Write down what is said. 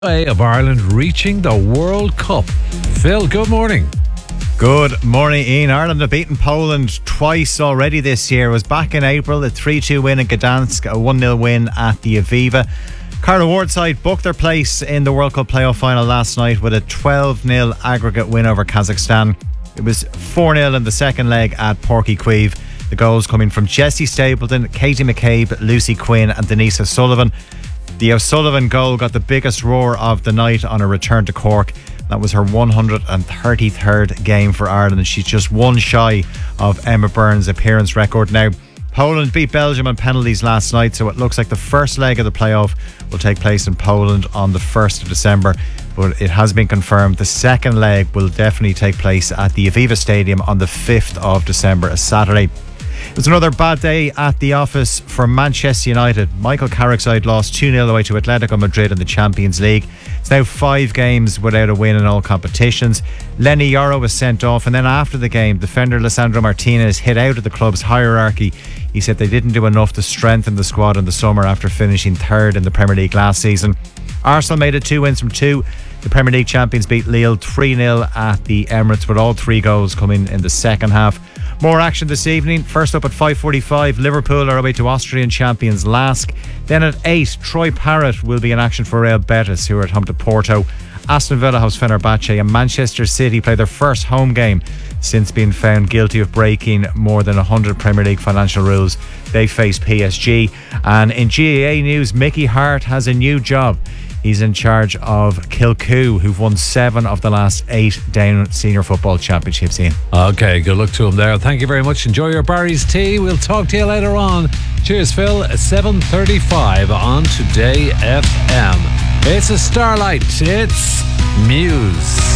Of Ireland reaching the World Cup. Phil, good morning. Good morning, Ian. Ireland have beaten Poland twice already this year. It was back in April, a 3-2 win in Gdansk, a 1-0 win at the Aviva. Carlow Ward's side booked their place in the World Cup playoff final last night with a 12-0 aggregate win over Kazakhstan. It was 4-0 in the second leg at Páirc Uí Chaoimh. The goals coming from Jessie Stapleton, Katie McCabe, Lucy Quinn and Denise O'Sullivan. The O'Sullivan goal got the biggest roar of the night on a return to Cork. That was her 133rd game for Ireland, and she's just one shy of Emma Byrne's appearance record now. Poland beat Belgium on penalties last night, so it looks like the first leg of the playoff will take place in Poland on the 1st of December. But it has been confirmed the second leg will definitely take place at the Aviva Stadium on the 5th of December, a Saturday. It was another bad day at the office for Manchester United. Michael Carrick's side lost 2-0 away to Atletico Madrid in the Champions League. It's now 5 games without a win in all competitions. Lenny Yoro was sent off, and then after the game, defender Lisandro Martinez hit out of the club's hierarchy. He said they didn't do enough to strengthen the squad in the summer after finishing third in the Premier League last season. Arsenal made it 2 wins from 2. The Premier League champions beat Lille 3-0 at the Emirates, with all 3 goals coming in the second half. More action this evening. First up at 5:45, Liverpool are away to Austrian champions Lask. Then at 8, Troy Parrott will be in action for Real Betis, who are at home to Porto. Aston Villa hosts Fenerbahce, and Manchester City play their first home game since being found guilty of breaking more than 100 Premier League financial rules. They face PSG. And in GAA news, Mickey Hart has a new job. He's in charge of Kilcoo, who've won 7 of the last 8 Down Senior Football Championships, Ian. Okay, good luck to him there. Thank you very much. Enjoy your Barry's tea. We'll talk to you later on. Cheers, Phil. 7:35 on Today FM. It's a Starlight. It's Muse.